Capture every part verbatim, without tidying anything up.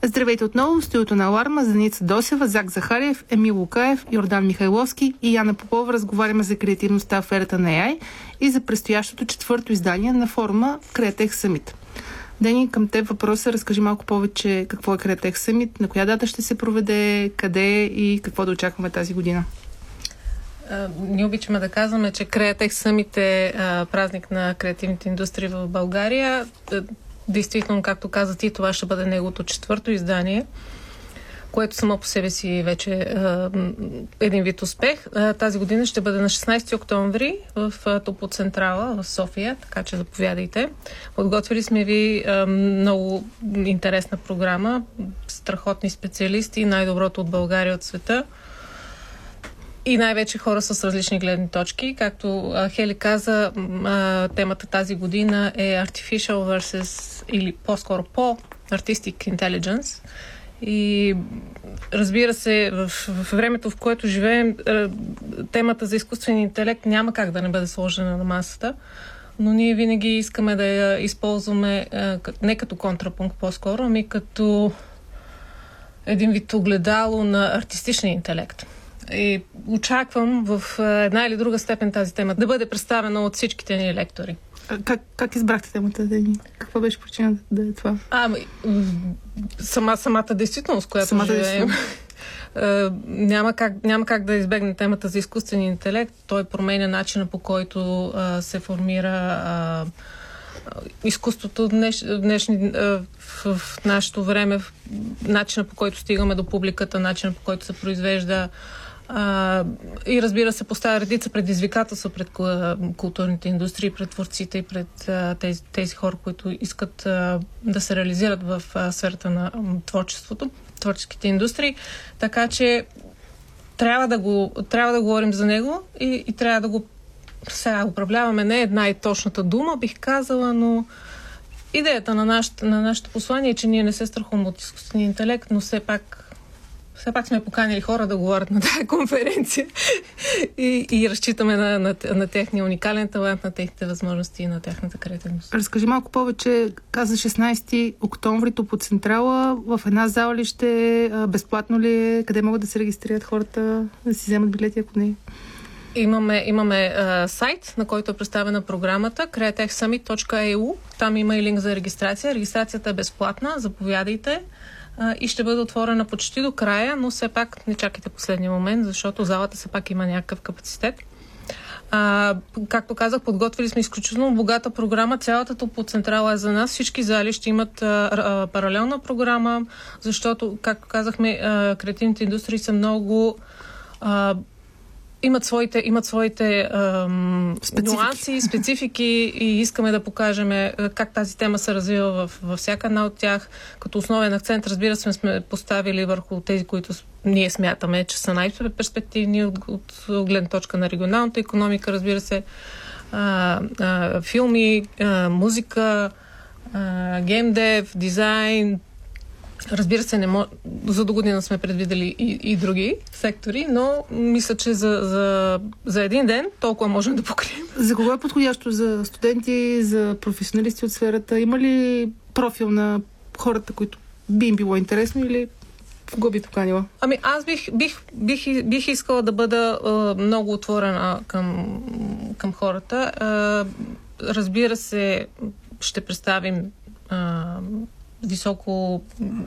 Здравейте отново в студиото на Аларма, за Деница Досева, Зак Захариев, Емил Лукаев, Йордан Михайловски и Яна Попова разговаряме за креативността в ерата на Ей Ай и за предстоящото четвърто издание на форума Createch Summit. Дени, към теб въпроса, разкажи малко повече какво е Createch Summit, на коя дата ще се проведе, къде и какво да очакваме тази година. Uh, ние обичаме да казваме, че Createch Summit е uh, празник на креативните индустрии в България. Uh, действително, както каза ти, това ще бъде неговото четвърто издание, което само по себе си вече uh, един вид успех. Uh, тази година ще бъде на шестнайсети октомври в uh, Топоцентрала в София, така че заповядайте. Подготвили сме ви uh, много интересна програма, страхотни специалисти, най-доброто от България, от света. И най-вече хора с различни гледни точки. Както а, Хели каза, а, темата тази година е Artificial versus, или по-скоро по-Artistic Intelligence. И разбира се, в, в времето, в което живеем, темата за изкуствен интелект няма как да не бъде сложена на масата, но ние винаги искаме да я използваме а, не като контрапункт по-скоро, ами като един вид огледало на артистичния интелект. И очаквам в една или друга степен тази тема да бъде представена от всичките ни лектори. Как, как избрахте темата, Дени? Каква беше причината да е това? А, сама, самата действителност, която самата живеем. няма, как, няма как да избегне темата за изкуствен интелект. Той променя начина, по който а, се формира а, изкуството днеш, днешни, в, в нашето време, в начина, по който стигаме до публиката, начина, по който се произвежда. Uh, и разбира се, поставя редица предизвикателства пред културните индустрии, пред творците и пред uh, тези, тези хора, които искат uh, да се реализират в uh, сферата на um, творчеството, творческите индустрии. Така че трябва да, го, трябва да говорим за него и, и трябва да го сега управляваме. Не една и точната дума, бих казала, но идеята на нашето, на нашето послание е, че ние не се страхуваме от изкуствения интелект, но все пак Все пак сме поканили хора да говорят на тази конференция и, и разчитаме на, на, на техния уникален талант, на техните възможности и на тяхната креативност. Разкажи малко повече. Каза шестнайсети октомври по Централа. В една зала ли ще е? Безплатно ли е? Къде могат да се регистрират хората, да си вземат билети, ако не? Имаме, имаме а, сайт, на който е представена програмата createch summit точка и ю. Там има и линк за регистрация. Регистрацията е безплатна. Заповядайте. И ще бъде отворена почти до края, но все пак не чакайте последния момент, защото залата все пак има някакъв капацитет. А, както казах, подготвили сме изключително богата програма. Цялата Топоцентрала е за нас. Всички зали ще имат а, а, паралелна програма, защото, както казахме, а, креативните индустрии са много... А, имат своите, имат своите ам, специфики. нюанси, специфики и искаме да покажем как тази тема се развива в, във всяка една от тях. Като основен акцент, разбира се, сме поставили върху тези, които ние смятаме, че са най-перспективни от, от гледна точка на регионалната икономика, разбира се, а, а, филми, а, музика, а, геймдев, дизайн. Разбира се, не мож... за до година сме предвидели и, и други сектори, но мисля, че за, за, за един ден толкова можем да покрием. За кого е подходящо? За студенти, за професионалисти от сферата? Има ли профил на хората, които би им било интересно или кого би поканила? Ами аз бих, бих, бих, бих искала да бъда а, много отворена към, към хората. А, разбира се, ще представим а, високо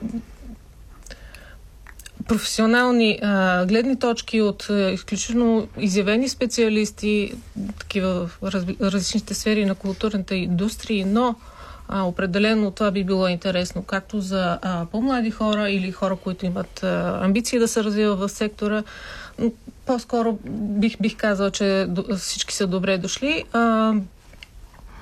професионални а, гледни точки от а, изключително изявени специалисти, такива в раз, различните сфери на културната индустрия, но а, определено това би било интересно както за а, по-млади хора или хора, които имат а, амбиции да се развиват в сектора. По-скоро бих, бих казала, че всички са добре дошли. А,